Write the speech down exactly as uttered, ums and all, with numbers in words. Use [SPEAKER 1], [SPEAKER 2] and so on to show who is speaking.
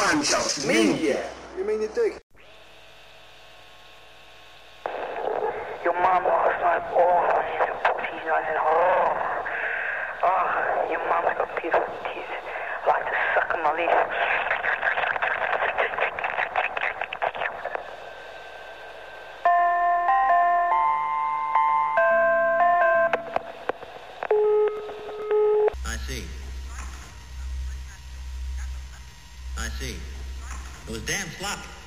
[SPEAKER 1] 半小时。Me? Yeah.
[SPEAKER 2] You mean your dick?
[SPEAKER 3] Your mom last night, oh, she's nice and oh, oh, your mom's got beautiful teeth. I like to suck on my lips.
[SPEAKER 4] I see. I see. It was damn sloppy.